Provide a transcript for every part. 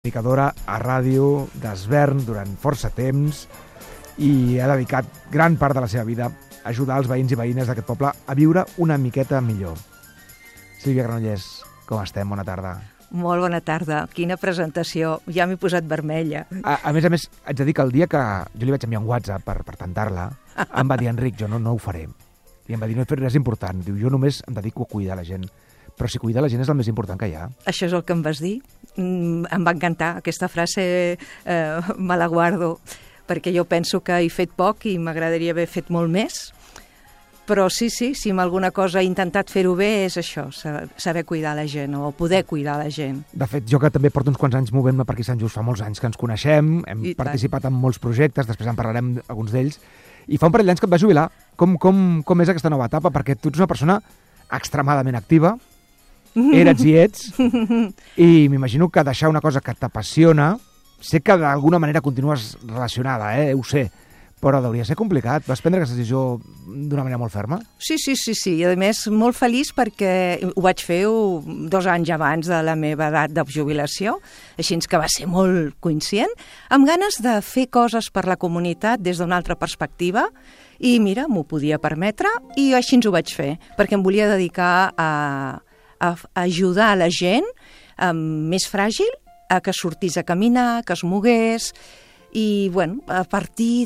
comunicadora a ràdio d'Esvern durant força temps i ha dedicat gran part de la seva vida a ajudar els veïns i veïnes d'aquest poble a viure una miqueta millor. Sílvia Granollers, com estem? Bona tarda. Molt bona tarda. Quina presentació. Ja m'he posat vermella. A més, haig de dir que el dia que jo li vaig enviar un WhatsApp per tentar-la, em va dir, Enric, jo no ho faré. I em va dir, no he fet res important. Diu, jo només em dedico a cuidar la gent. Però si cuidar la gent és el més important que hi ha. Això és el que em vas dir. Em va encantar. Aquesta frase me la guardo, perquè jo penso que he fet poc i m'agradaria haver fet molt més. Però sí, si amb alguna cosa he intentat fer-ho bé és això, saber cuidar la gent o poder cuidar la gent. De fet, jo que també porto uns quants anys movent-me per aquí a Sant Just, fa molts anys que ens coneixem, hem participat en molts projectes, després en parlarem alguns d'ells, i fa un parell d'anys que et vas jubilar. Com és aquesta nova etapa? Perquè tu ets una persona extremadament activa, eres i ets, i m'imagino que deixar una cosa que t'apassiona, sé que d'alguna manera continues relacionada, ho sé, però hauria ser complicat. Vas prendre aquesta decisió d'una manera molt ferma? Sí. I a més molt feliç perquè ho vaig fer 2 anys abans de la meva edat de jubilació, així que va ser molt coincident, amb ganes de fer coses per la comunitat des d'una altra perspectiva, i mira, m'ho podia permetre, i així ho vaig fer, perquè em volia dedicar a ajudar la gent més fràgil a que sortís a caminar, que es mogués, i bueno, a partir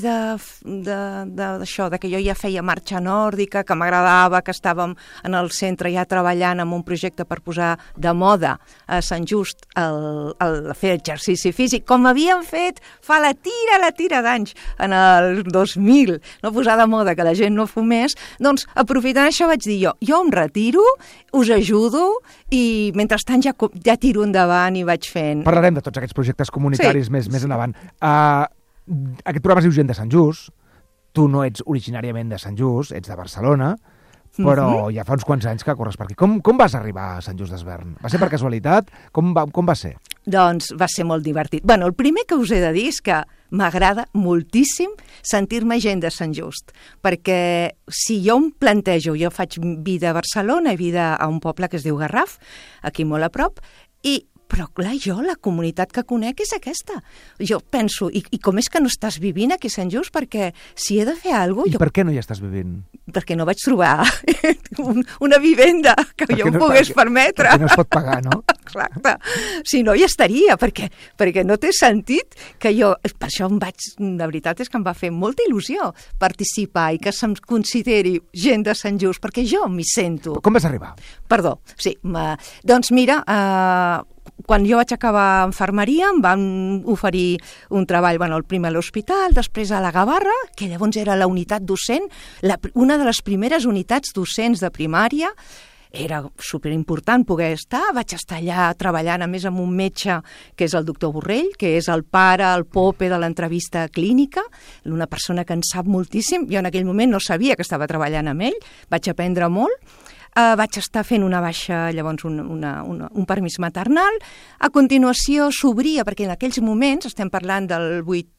d'això, que jo ja feia marxa nòrdica, que m'agradava, que estàvem en el centre ja treballant en un projecte per posar de moda a Sant Just el fer exercici físic, com havíem fet fa la tira d'anys en el 2000, no posar de moda que la gent no fumés, doncs aprofitant això vaig dir jo em retiro, us ajudo i mentrestant ja tiro endavant i vaig fent. Parlarem de tots aquests projectes comunitaris més endavant. Aquest programa es diu Gent de Sant Just. Tu no ets originàriament de Sant Just, ets de Barcelona, però ja fa uns quants anys que corres per aquí. Com vas arribar a Sant Just d'Esvern? Va ser per casualitat? Com va ser? Doncs va ser molt divertit. Bueno, el primer que us he de dir és que m'agrada moltíssim sentir-me gent de Sant Just, perquè si jo em plantejo, jo faig vida a Barcelona, vida a un poble que es diu Garraf, aquí molt a prop, però clar, jo la comunitat que conec és aquesta. Jo penso, i com és que no estàs vivint aquí a Sant Just? Perquè si he de fer alguna cosa... I per què no hi estàs vivint? Perquè no vaig trobar una vivenda que jo em pogués permetre. Perquè no es pot pagar, no? Exacte. Si no, hi estaria, perquè no té sentit que jo... Per això de veritat és que em va fer molta il·lusió participar i que se'm consideri gent de Sant Just, perquè jo m'hi sento. Com vas arribar? Perdó, sí. Doncs mira... Quan jo vaig acabar infermeria em van oferir un treball, el primer a l'hospital, després a la Gavarra, que llavors era la unitat docent, una de les primeres unitats docents de primària. Era superimportant poder estar, vaig estar allà treballant a més amb un metge que és el doctor Borrell, que és el pare, el pope de l'entrevista clínica, una persona que en sap moltíssim. Jo en aquell moment no sabia que estava treballant amb ell, vaig aprendre molt. Vaig estar fent una baixa, llavors un permís maternal. A continuació s'obria, perquè en aquells moments, estem parlant del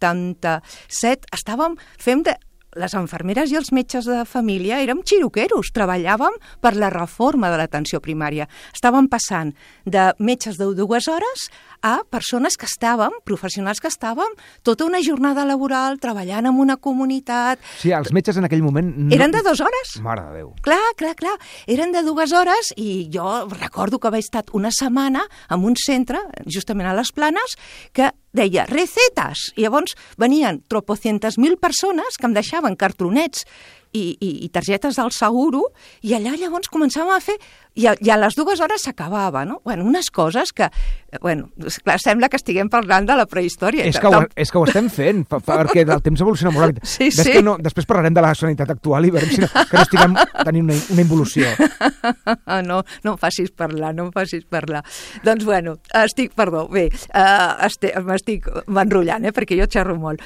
87, estàvem fent les infermeres i els metges de família érem xiroqueros, treballàvem per la reforma de l'atenció primària. Estàvem passant de metges de 2 hores a persones que estàvem, professionals que estàvem, tota una jornada laboral treballant en una comunitat. Sí, els metges en aquell moment... Eren de 2 hores. Mare de Déu. Clar. Eren de 2 hores i jo recordo que vaig estar una setmana en un centre, justament a les Planes, que deia recetes. I llavors venien tropocientas mil persones que em deixaven cartronets i targetes del seguro, i allà llavors començàvem a fer, i a les 2 hores s'acabava, no? Unes coses que, clar, sembla que estiguem parlant de la prehistòria. És que ho estem fent, perquè el temps evoluciona molt ràpid. Sí. Després parlarem de la sanitat actual i veurem que no estiguem tenint una involució. No em facis parlar. Doncs, m'estic enrotllant, perquè jo xerro molt.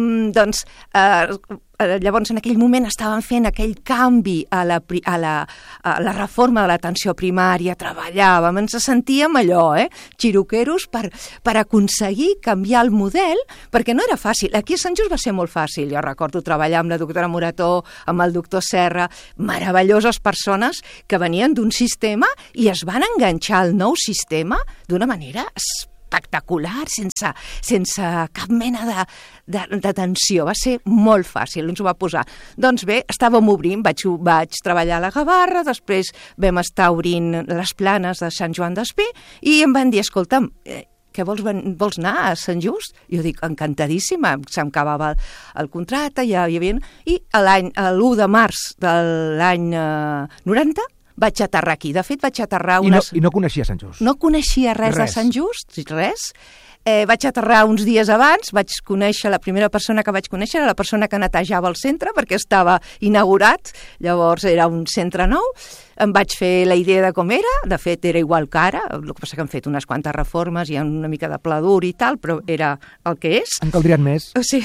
Llavors, en aquell moment estàvem fent aquell canvi a la reforma de l'atenció primària, treballàvem, ens sentíem allò, xiroqueros, per aconseguir canviar el model, perquè no era fàcil. Aquí a Sant Just va ser molt fàcil. Jo recordo treballar amb la doctora Morató, amb el doctor Serra, meravelloses persones que venien d'un sistema i es van enganxar al nou sistema d'una manera espectacular. espectacular, sense cap mena de tensió. Va ser molt fàcil, ens ho va posar. Doncs bé, estàvem obrint, vaig treballar a la Gavarra, després vam estar obrint les planes de Sant Joan d'Espí i em van dir, escolta'm, què vols anar a Sant Just? Jo dic, encantadíssima, se'm acabava el contracte, ja hi havia... I l'1 de març de l'any 90 vaig aterrar aquí. De fet, vaig aterrar unes... I no coneixia Sant Just? No coneixia res de Sant Just, res. Vaig aterrar uns dies abans, vaig conèixer, la primera persona que vaig conèixer era la persona que netejava el centre, perquè estava inaugurat, llavors era un centre nou. Em vaig fer la idea de com era, de fet era igual que ara, el que passa que han fet unes quantes reformes, hi ha una mica de pla dur i tal, però era el que és. En caldrien més. Sí.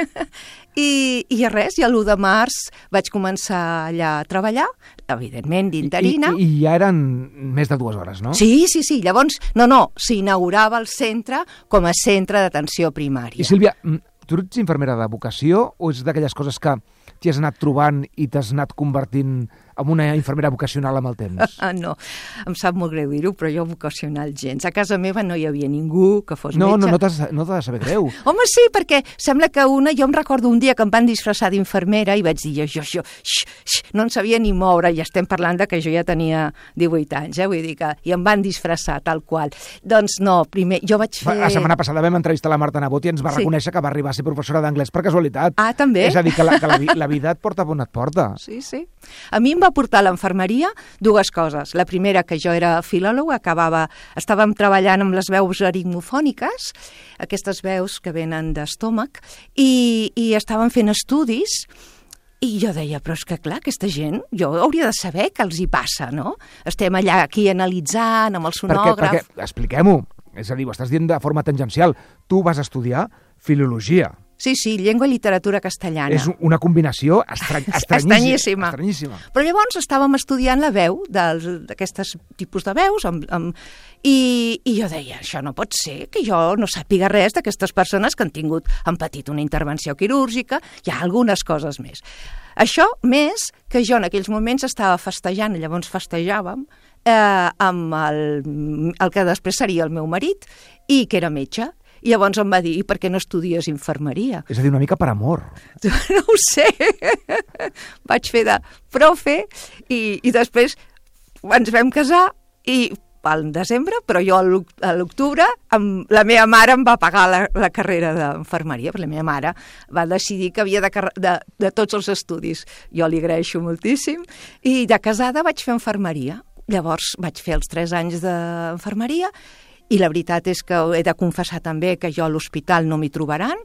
I res, i l'1 de març vaig començar allà a treballar, evidentment d'interina. I ja eren més de 2 hores, no? Sí. Llavors, s'inaugurava el centre com a centre d'atenció primària. I Sílvia, tu ets infermera de vocació o és d'aquelles coses que t'hi has anat trobant i t'has anat convertint en una infermera vocacional amb el temps? No, em sap molt greu dir-ho, però jo vocacional gens. A casa meva no hi havia ningú que fos metge. No t'ha de saber greu. Home, sí, perquè sembla que jo em recordo un dia que em van disfressar d'infermera i vaig dir no en sabia ni moure, i estem parlant de que jo ja tenia 18 anys, vull dir que... I em van disfressar tal qual. Doncs no, primer, jo vaig fer... La setmana passada vam entrevistar la Marta Nebot i ens va reconèixer que va arribar a ser professora d'anglès per casualitat. Ah, també? És a dir, que la vida et porta on et porta. Sí. A mi em va portar a l'infermeria 2 coses. La primera, que jo era filòloga, estàvem treballant amb les veus aritmofòniques, aquestes veus que venen d'estómac, i estàvem fent estudis, i jo deia, però és que clar, aquesta gent, jo hauria de saber què els hi passa, no? Estem allà aquí analitzant amb el sonògraf... Perquè expliquem-ho, és a dir, ho estàs dient de forma tangencial. Tu vas estudiar filologia. Sí, llengua i literatura castellana. És una combinació estranyíssima. Però llavors estàvem estudiant la veu d'aquestes tipus de veus i jo deia, això no pot ser que jo no sàpiga res d'aquestes persones que han patit una intervenció quirúrgica, hi ha algunes coses més. Això més que jo en aquells moments estava festejant, llavors festejàvem, amb el que després seria el meu marit i que era metge. I llavors em va dir, i per què no estudies infermeria? És a dir, una mica per amor. No ho sé. Vaig fer de profe i després ens vam casar i al desembre, però jo a l'octubre la meva mare em va pagar la carrera d'infermeria, perquè la meva mare va decidir que havia de tots els estudis. Jo li agraeixo moltíssim. I de casada vaig fer infermeria. Llavors vaig fer els 3 anys d'infermeria. I la veritat és que he de confessar també que jo a l'hospital no m'hi trobaran.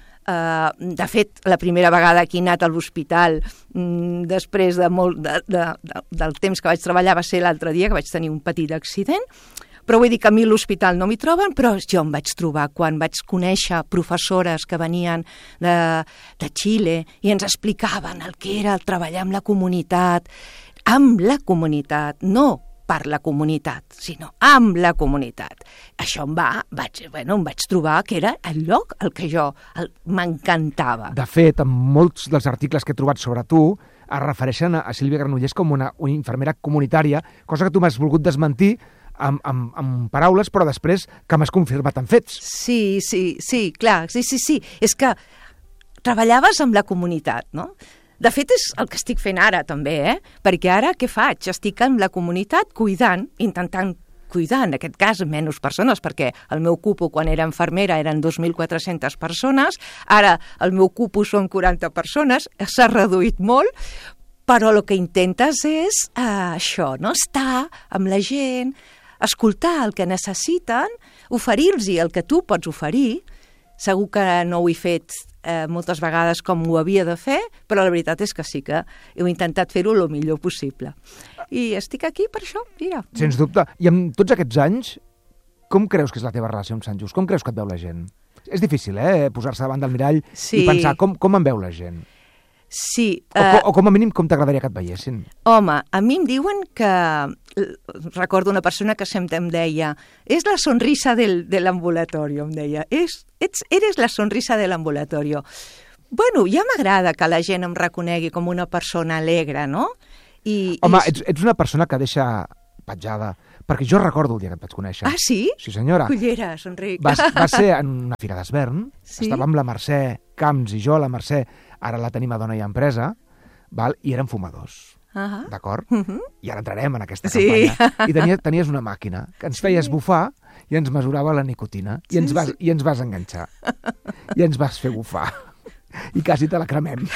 De fet, la primera vegada que he anat a l'hospital després del temps que vaig treballar va ser l'altre dia, que vaig tenir un petit accident. Però vull dir que a mi a l'hospital no m'hi troben, però jo em vaig trobar quan vaig conèixer professores que venien de Xile i ens explicaven el que era el treballar amb la comunitat, no per la comunitat, sinó amb la comunitat. Això em vaig trobar que era el lloc al que jo m'encantava. De fet, en molts dels articles que he trobat sobre tu es refereixen a Sílvia Granollers com una infermera comunitària, cosa que tu m'has volgut desmentir amb paraules, però després que m'has confirmat amb fets. Sí, clar, sí. És que treballaves amb la comunitat, no? De fet, és el que estic fent ara, també, Perquè ara què faig? Estic amb la comunitat intentant cuidar, en aquest cas, menys persones, perquè el meu cupo, quan era infermera, eren 2.400 persones, ara el meu cupo són 40 persones, s'ha reduït molt, però el que intentes és això, no? Estar amb la gent, escoltar el que necessiten, oferir-los el que tu pots oferir. Segur que no ho he fet moltes vegades com ho havia de fer, però la veritat és que sí que he intentat fer-ho el millor possible. I estic aquí per això, mira. Sens dubte. I amb tots aquests anys, com creus que és la teva relació amb Sant Just? Com creus que et veu la gent? És difícil, posar-se davant del mirall i pensar com em veu la gent. Sí. O com a mínim com t'agradaria que et veiessin? Home, a mi em diuen que... Recordo una persona que sempre em deia és la sonrisa de l'ambulatorio, em deia. Eres la sonrisa de l'ambulatorio. Bueno, ja m'agrada que la gent em reconegui com una persona alegre, no? Home, ets una persona que deixa petjada perquè jo recordo el dia que et vaig conèixer. Ah, sí? Sí, senyora. Culleres, Enric. Va ser en una fira d'Esvern, Sí? estava amb la Mercè Camps i jo, la Mercè, ara la tenim a Dona i Empresa, val? I érem fumadors. D'acord? I ara entrarem en aquesta campanya. I tenies una màquina que ens feia esbufar i ens mesurava la nicotina i ens vas enganxar. I ens vas fer bufar. I quasi te la cremem.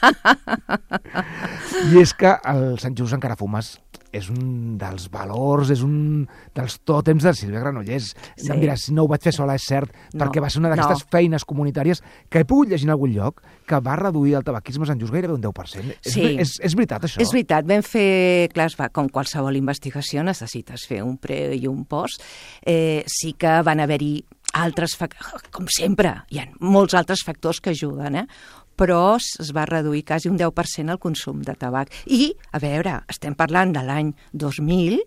I és que el Sant Just encara fumes és un dels valors, és un dels tòtems de Sílvia Granollers. Sí. Em diràs, no ho vaig fer sola, és cert, perquè va ser una d'aquestes feines comunitàries que he pogut llegir en algun lloc que va reduir el tabaquisme a Sant Just gairebé un 10%. Sí. És veritat, això? És veritat, vam fer, clar, com qualsevol investigació necessites fer un pre i un post. Sí que van haver-hi altres factors, com sempre, hi ha molts altres factors que ajuden, però es va reduir quasi un 10% el consum de tabac. I, a veure, estem parlant de l'any 2000,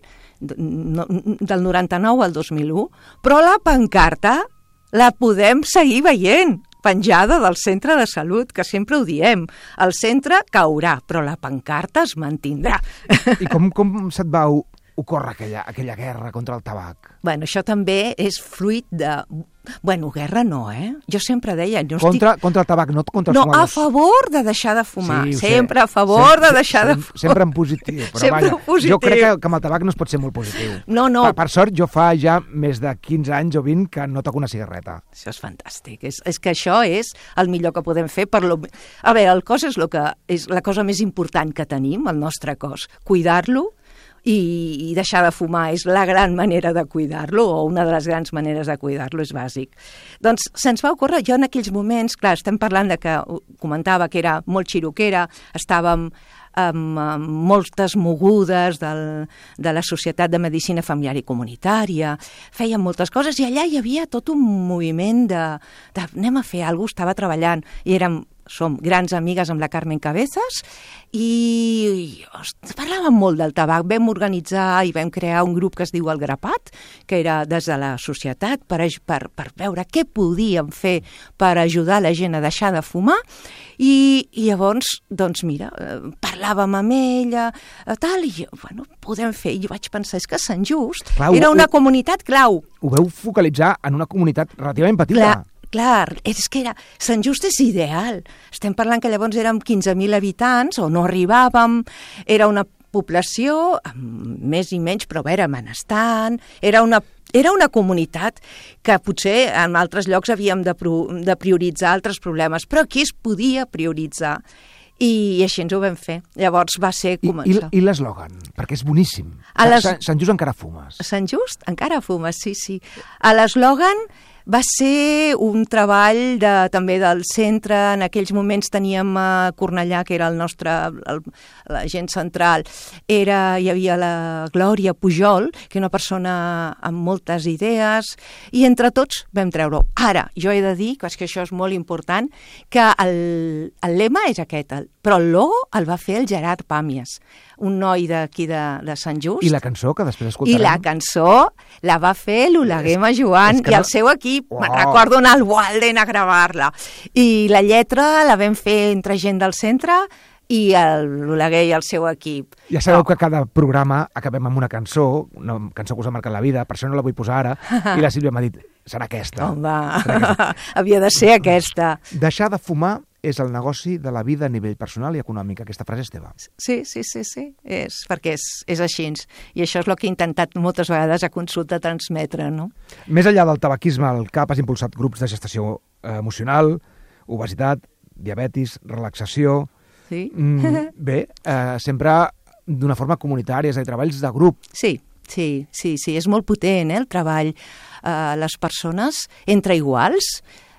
del 99 al 2001, però la pancarta la podem seguir veient, penjada del centre de salut, que sempre ho diem. El centre caurà, però la pancarta es mantindrà. I com se't va ocórrer aquella guerra contra el tabac? Bueno, això també és fruit de... Bueno, guerra no, Jo sempre deia... Contra el tabac, no contra els fumadors. No, a favor de deixar de fumar. Sí, sempre a favor de deixar de fumar. Sempre en positiu. Però sempre vaja, positiu. Jo crec que amb el tabac no es pot ser molt positiu. No. Per sort, jo fa ja més de 15 anys o 20 que no toco una cigarreta. Això és fantàstic. És que això és el millor que podem fer. A veure, el cos és la cosa més important que tenim, el nostre cos. Cuidar-lo, i deixar de fumar és la gran manera de cuidar-lo, o una de les grans maneres de cuidar-lo, és bàsic. Doncs se'ns va ocórrer, jo en aquells moments, clar, estem parlant de que comentava que era molt xiroquera, estàvem amb moltes mogudes de la Societat de Medicina Familiar i Comunitària, fèiem moltes coses i allà hi havia tot un moviment de anem a fer alguna cosa, estava treballant i som grans amigues amb la Carmen Cabezas i parlàvem molt del tabac. Vam organitzar i vam crear un grup que es diu El Grapat, que era des de la societat per veure què podíem fer per ajudar la gent a deixar de fumar i llavors, doncs mira, parlàvem amb ella, tal, i bueno, podem fer. I jo vaig pensar, és que Sant Just era una comunitat clau. Ho veu focalitzar en una comunitat relativament petita. Clar, és que Sant Just és ideal. Estem parlant que llavors érem 15.000 habitants, o no arribàvem, era una població amb més i menys, però era benestant, era una comunitat que potser en altres llocs havíem de prioritzar altres problemes, però aquí es podia prioritzar. I així ens ho vam fer. Llavors va ser començar. I l'eslògan? Perquè és boníssim. Sant Just encara fumes. Sant Just encara fumes, sí. A l'eslògan va ser un treball també del centre. En aquells moments teníem a Cornellà, que era l'agent central, hi havia la Glòria Pujol, que era una persona amb moltes idees, i entre tots vam treure-ho. Ara, jo he de dir, que això és molt important, que el lema és aquest, però el logo el va fer el Gerard Pàmies, un noi d'aquí de Sant Just. I la cançó, que després escoltarem? I la cançó la va fer l'Oleguer Majoan i el seu equip. Me'n recordo anar al Walden a gravar-la. I la lletra la vam fer entre gent del centre i l'Oleguer i el seu equip. Ja sabeu que cada programa acabem amb una cançó que us ha marcat la vida, per això no la vull posar ara, i la Sílvia m'ha dit, serà aquesta. Home, havia de ser aquesta. Deixar de fumar és el negoci de la vida a nivell personal i econòmic. Aquesta frase és teva. Sí. És perquè és així. I això és el que he intentat moltes vegades a consulta transmetre, no? Més enllà del tabaquisme, el CAP has impulsat grups de gestació emocional, obesitat, diabetis, relaxació... Sí. Bé, sempre d'una forma comunitària, és a dir, treballs de grup. Sí, és molt potent, el treball. Les persones, entre iguals,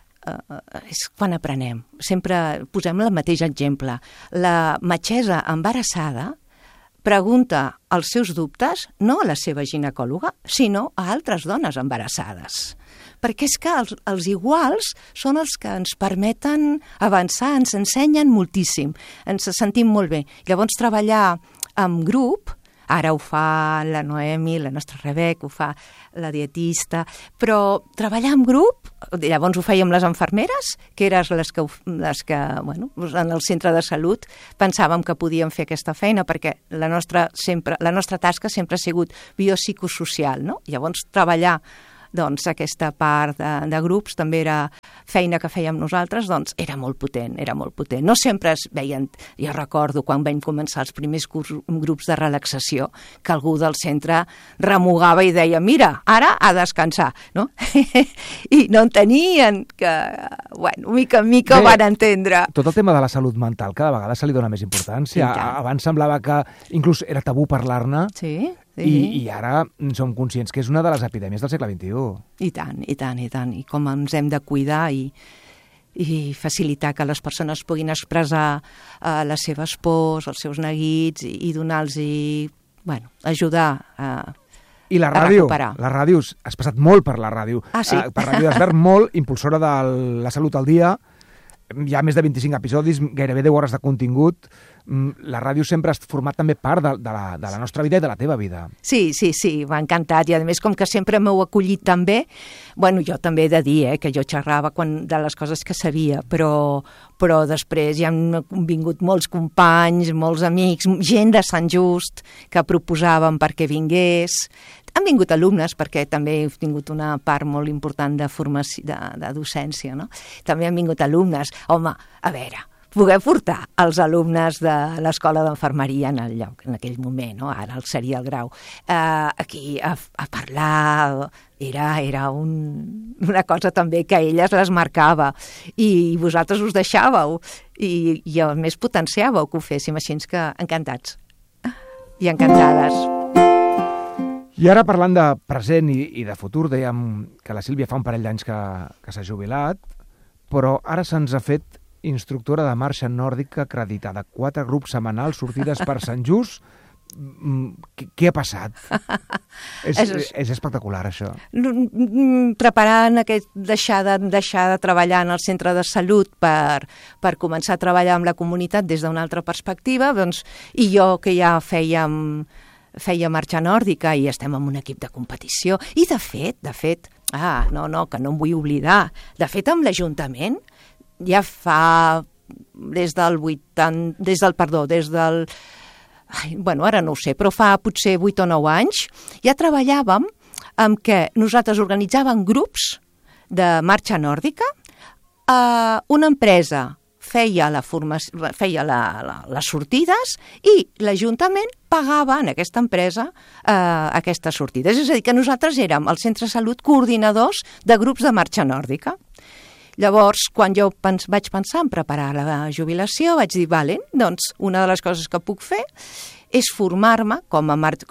és quan aprenem. Sempre posem el mateix exemple. La metgessa embarassada pregunta els seus dubtes no a la seva ginecòloga, sinó a altres dones embarassades. Perquè és que els iguals són els que ens permeten avançar, ens ensenyen moltíssim, ens sentim molt bé. Llavors treballar en grup Ara ho fa la Noemi, la nostra Rebec, ho fa la dietista, però treballar en grup, llavors ho fèiem les infermeres, que eren les que bueno, en el centre de salut pensàvem que podíem fer aquesta feina, perquè la nostra tasca sempre ha sigut biopsicosocial, no? Llavors treballar doncs aquesta part de grups també era feina que fèiem nosaltres, doncs era molt potent, era molt potent. No sempre es veien, jo recordo quan vam començar els primers grups de relaxació, que algú del centre remugava i deia, mira, ara a descansar, no? I no entenien que, bueno, mica en mica ho van entendre. Tot el tema de la salut mental cada vegada se li dona més importància. Abans semblava que inclús era tabú parlar-ne. Sí. I ara som conscients que és una de les epidèmies del segle XXI. I tant, i tant, i tant. I com ens hem de cuidar i facilitar que les persones puguin expressar les seves pors, els seus neguits i donar-los, bueno, ajudar a I la ràdio, recuperar. la ràdio, has passat molt per la ràdio. Ah, sí? Per Ràdio Desvern, molt, impulsora de la Salut al Dia, hi ha més de 25 episodis, gairebé 10 hores de contingut. La ràdio sempre ha format també part de la nostra vida i de la teva vida. Sí, m'ha encantat, i a més com que sempre m'heu acollit tan bé, bueno, jo també he de dir que jo xerrava de les coses que sabia, però després hi han vingut molts companys, molts amics, gent de Sant Just que proposaven perquè vingués. Han vingut alumnes, perquè també he tingut una part molt important de formació, de docència, no? També han vingut alumnes. Home, a veure, poder portar els alumnes de l'Escola d'Infermeria en el lloc, en aquell moment, no? Ara seria el grau, aquí a parlar, era una cosa també que elles les marcava i vosaltres us deixàveu i a més potenciàveu que ho féssim, així que encantats i encantades. I ara parlant de present i de futur, dèiem que la Sílvia fa un parell d'anys que s'ha jubilat, però ara se'ns ha fet instructora de marxa nòrdica acreditada, 4 grups setmanals, sortides per Sant Just. Què ha passat? És espectacular, això. Preparant deixar de treballar en el centre de salut per començar a treballar amb la comunitat des d'una altra perspectiva, doncs, i jo que ja feia marxa nòrdica i estem en un equip de competició. I de fet, que no em vull oblidar, de fet amb l'Ajuntament ja fa bueno, ara no ho sé, però fa potser 8 o 9 anys, ja treballàvem amb què nosaltres organitzàvem grups de marxa nòrdica, una empresa feia les sortides i l'Ajuntament pagava en aquesta empresa aquestes sortides. És a dir, que nosaltres érem al centre de salut coordinadors de grups de marxa nòrdica. Llavors, quan jo vaig pensar en preparar la jubilació, vaig dir, vale, doncs una de les coses que puc fer és formar-me com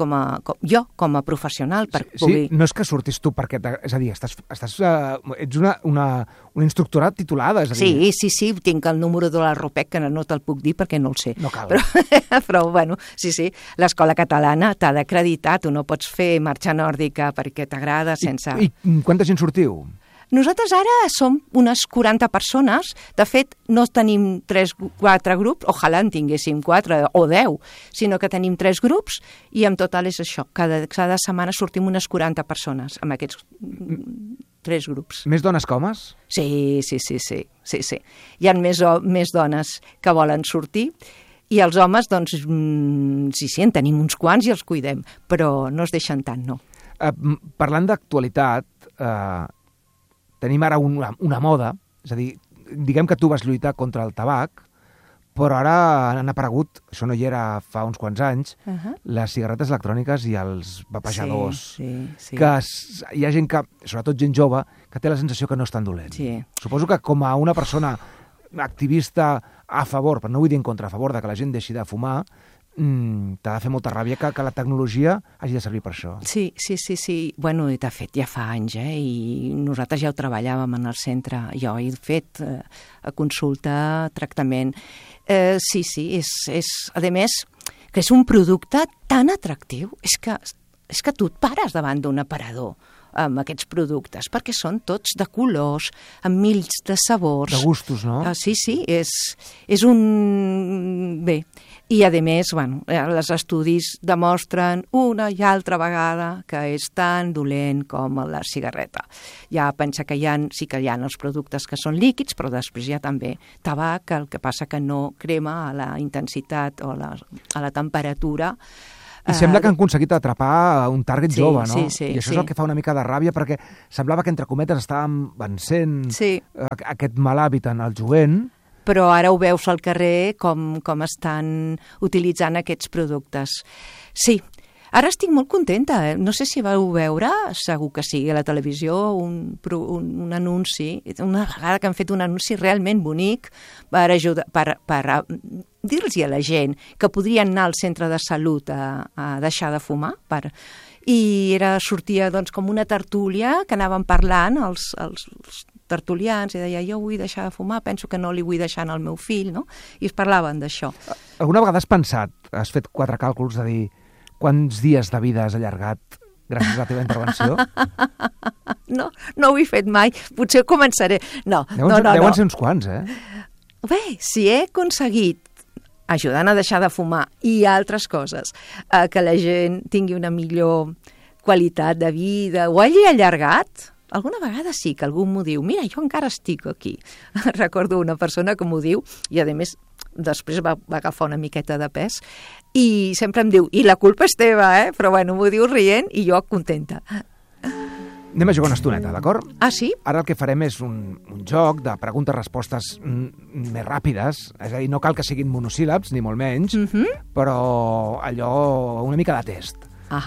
a professional per poder... Sí, no és que surtis tu perquè... És a dir, ets una instructora titulada, és a dir... Sí, tinc el número de la ROPEC, que no te'l puc dir perquè no el sé. No cal. Però bueno, sí, l'escola catalana t'ha d'acreditar, tu no pots fer marxa nòrdica perquè t'agrada sense... I quanta gent sortiu? Nosaltres ara som unes 40 persones. De fet, no tenim 3-4 grups, ojalà en tinguéssim 4 o 10, sinó que tenim 3 grups i en total és això. Cada setmana sortim unes 40 persones amb aquests 3 grups. Més dones que homes? Sí. Hi ha més dones que volen sortir i els homes, doncs, sí, en tenim uns quants i els cuidem, però no es deixen tant, no. Parlant d'actualitat, tenim ara una moda, és a dir, diguem que tu vas lluitar contra el tabac, però ara han aparegut, això no hi era fa uns quants anys, les cigarretes electròniques i els vapejadors. Sí. Que hi ha gent que, sobretot gent jove, que té la sensació que no és tan dolent. Sí. Suposo que com a una persona activista a favor, però no vull dir en contra, a favor de que la gent deixi de fumar, t'ha de fer molta ràbia que la tecnologia hagi de servir per això. Sí. Bueno, de fet, ja fa anys, i nosaltres ja ho treballàvem en el centre. Jo he fet consulta, tractament. Sí, és, a més, que és un producte tan atractiu. És que tu et pares davant d'un aparador amb aquests productes, perquè són tots de colors, amb mils de sabors. De gustos, no? Sí, és un... Bé, I, a més, bueno, els estudis demostren una i altra vegada que és tan dolent com la cigarreta. Ja pensa que sí que hi ha els productes que són líquids, però després hi ha també tabac, el que passa que no crema a la intensitat o a la temperatura. I sembla que han aconseguit atrapar un target jove, no? Sí, I això és el que fa una mica de ràbia, perquè semblava que, entre cometes, estàvem vencent aquest mal hàbit en el jovent. Però ara ho veus al carrer com estan utilitzant aquests productes. Sí, ara estic molt contenta. No sé si vau veure, segur que sí, a la televisió, un anunci, una vegada que han fet un anunci realment bonic per dir-los a la gent que podrien anar al centre de salut a deixar de fumar. I sortia com una tertúlia que anaven parlant els tertulians i deia, jo vull deixar de fumar, penso que no li vull deixar al meu fill, no? I es parlaven d'això. Alguna vegada has pensat, has fet 4 càlculs de dir quants dies de vida has allargat gràcies a la teva intervenció? No ho he fet mai. Potser començaré. No. Deuen ser uns quants, Bé, si he aconseguit, ajudant a deixar de fumar i altres coses, que la gent tingui una millor qualitat de vida, ho hagi allargat, alguna vegada sí que algú m'ho diu, mira, jo encara estic aquí. Recordo una persona que m'ho diu i, a més, després va agafar una miqueta de pes i sempre em diu, i la culpa és teva, però bueno, m'ho diu rient i jo contenta. Anem a jugar una estoneta, d'acord? Ah, sí? Ara el que farem és un joc de preguntes-respostes més ràpides, és a dir, no cal que siguin monosíl·labs, ni molt menys, però allò, una mica de test.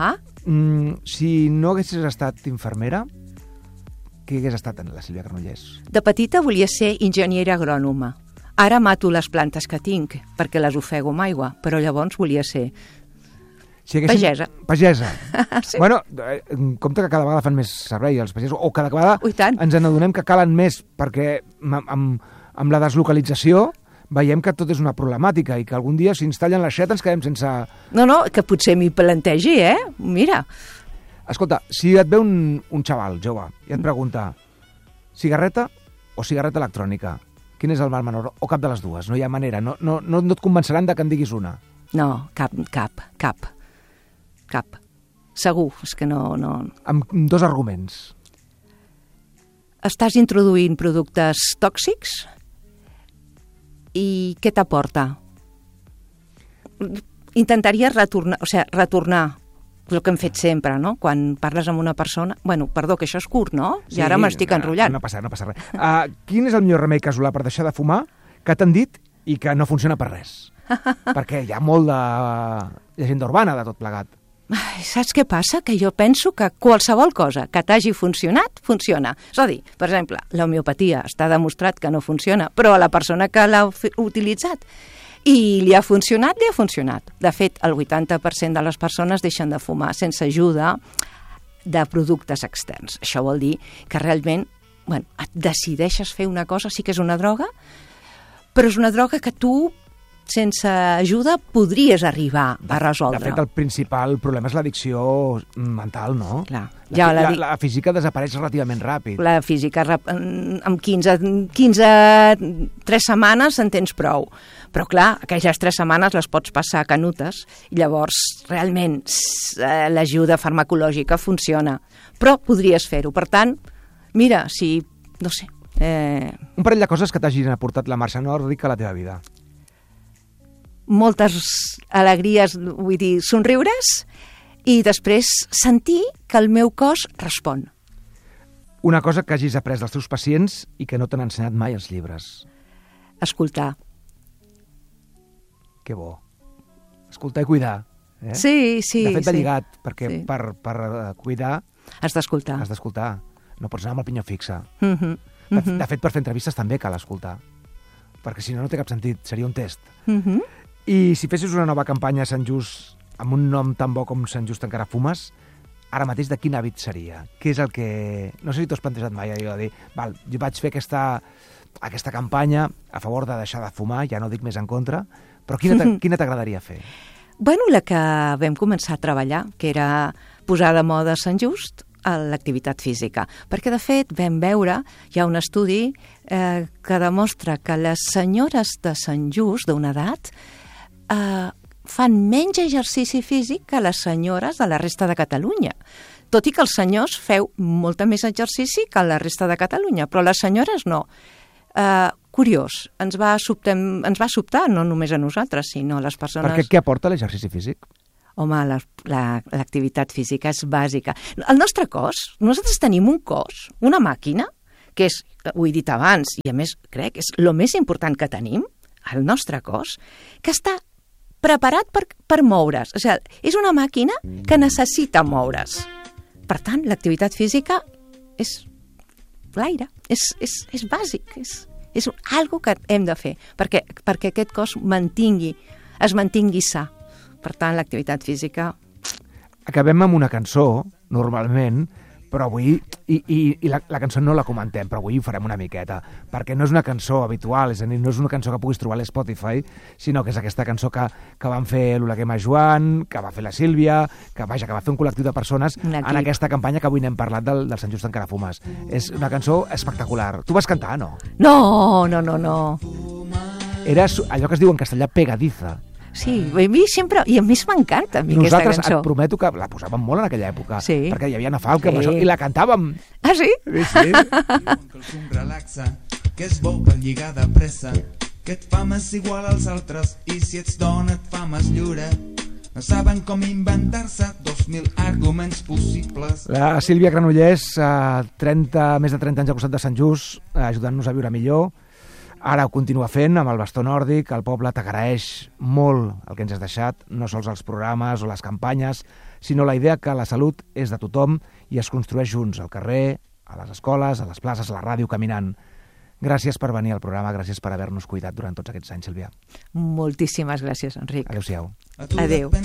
Si no haguessis estat infermera, què hagués estat en la Sílvia Granollers? De petita volia ser enginyera agrònoma. Ara mato les plantes que tinc, perquè les ofego amb aigua, però llavors volia ser pagesa. Pagesa. Sí. Bueno, compte que cada vegada fan més servei els pagesos, o cada vegada ens n'adonem que calen més, perquè amb la deslocalització veiem que tot és una problemàtica i que algun dia si ens tallen l'aixeta ens quedem sense... No, que potser m'hi plantegi, Mira. Escolta, si et ve un xaval jove i et pregunta cigarreta o cigarreta electrònica, quin és el mal menor? O cap de les dues? No hi ha manera. No et convenceran de que en diguis una. No, cap. Segur, és que no... Amb 2 arguments. Estàs introduint productes tòxics i què t'aporta? Intentaria retornar el que hem fet sempre, no? Quan parles amb una persona... Bueno, perdó, que això és curt, no? Sí, i ara m'estic enrotllant. No passa res. Quin és el millor remei casolà per deixar de fumar que t'han dit i que no funciona per res? Perquè hi ha molt de llegenda urbana de tot plegat. Saps què passa? Que jo penso que qualsevol cosa que t'hagi funcionat, funciona. És a dir, per exemple, l'homeopatia està demostrat que no funciona, però a la persona que l'ha utilitzat i li ha funcionat, li ha funcionat. De fet, el 80% de les persones deixen de fumar sense ajuda de productes externs. Això vol dir que realment et decideixes fer una cosa, sí que és una droga, però és una droga que tu, sense ajuda, podries arribar a resoldre. De fet, el principal problema és l'addicció mental, no? Clar. La física desapareix relativament ràpid. La física, en 3 setmanes en tens prou. Però, clar, aquelles 3 setmanes les pots passar canutes i llavors, realment, l'ajuda farmacològica funciona. Però podries fer-ho. Per tant, mira, si... no sé... Un parell de coses que t'hagin aportat la marxa nòrdica a la teva vida. Moltes alegries, vull dir, somriures, i després sentir que el meu cos respon. Una cosa que hagis après dels teus pacients i que no t'han ensenyat mai els llibres. Escoltar. Que bo. Escoltar i cuidar. Sí. De fet, de lligat, perquè per cuidar... Has d'escoltar. No pots anar amb el pinyó fixe. De fet, per fer entrevistes també cal escoltar. Perquè si no, no té cap sentit. Seria un test. I si fessis una nova campanya a Sant Just amb un nom tan bo com Sant Just encara fumes, ara mateix de quin hàbit seria? Què és el que... No sé si t'ho has plantejat mai, jo vaig fer aquesta campanya a favor de deixar de fumar, ja no dic més en contra, però quina t'agradaria fer? Bueno, la que vam començar a treballar, que era posar de moda Sant Just a l'activitat física. Perquè, de fet, vam veure, hi ha un estudi que demostra que les senyores de Sant Just, d'una edat, fan menys exercici físic que les senyores de la resta de Catalunya. Tot i que els senyors feu molta més exercici que la resta de Catalunya, però les senyores no. Curiós, ens va sobtar, no només a nosaltres, sinó a les persones... Perquè què aporta l'exercici físic? Home, l'activitat física és bàsica. El nostre cos, nosaltres tenim un cos, una màquina, que és, ho he dit abans, i a més crec que és el més important que tenim, el nostre cos, que està preparat per moure's. O sigui, és una màquina que necessita moure's. Per tant, l'activitat física és l'aire, és bàsic, és algo que hem de fer perquè aquest cos es mantingui sa. Per tant, l'activitat física... Acabem amb una cançó, normalment, però avui, i la cançó no la comentem, però avui ho farem una miqueta, perquè no és una cançó habitual, és a dir, no és una cançó que puguis trobar a l'Spotify, sinó que és aquesta cançó que van fer l'Oleguema Joan, que va fer la Sílvia, que va fer un col·lectiu de persones en aquesta campanya que avui n'hem parlat del Sant Just encara fumes. És una cançó espectacular. Tu vas cantar, no? No. Era allò que es diu en castellà pegadiza. Sí, a mi sempre... I a més m'encanta a mi aquesta cançó. Nosaltres et prometo que la posàvem molt en aquella època, sí. Perquè hi havia Ana Falca i la cantàvem. Ah, sí? Sí. Que el fum relaxa, que és bo per lligar de pressa, que et fa més igual als altres i si ets dona et fa més lliure. No saben com inventar-se 2.000 arguments possibles. La Sílvia Granollers, més de 30 anys al costat de Sant Just, ajudant-nos a viure millor. Ara ho continua fent amb el bastó nòrdic, el poble t'agraeix molt el que ens has deixat, no sols els programes o les campanyes, sinó la idea que la salut és de tothom i es construeix junts, al carrer, a les escoles, a les places, a la ràdio, caminant. Gràcies per venir al programa, gràcies per haver-nos cuidat durant tots aquests anys, Sílvia. Moltíssimes gràcies, Enric. Adéu-siau. Adéu.